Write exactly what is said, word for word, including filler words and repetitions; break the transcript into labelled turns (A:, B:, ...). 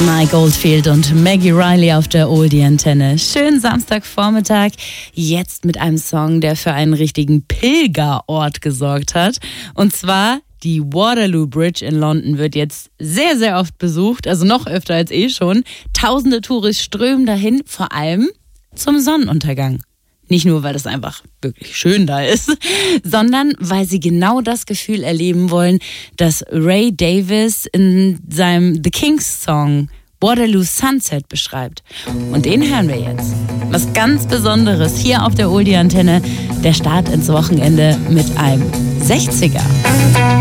A: Mike Oldfield und Maggie Riley auf der Oldie-Antenne. Schönen Samstagvormittag, jetzt mit einem Song, der für einen richtigen Pilgerort gesorgt hat. Und zwar die Waterloo Bridge in London wird jetzt sehr, sehr oft besucht, also noch öfter als eh schon. Tausende Touristen strömen dahin, vor allem zum Sonnenuntergang. Nicht nur, weil es einfach wirklich schön da ist, sondern weil sie genau das Gefühl erleben wollen, das Ray Davies in seinem The Kings Song Waterloo Sunset beschreibt. Und den hören wir jetzt. Was ganz Besonderes hier auf der Oldie-Antenne. Der Start ins Wochenende mit einem sechziger.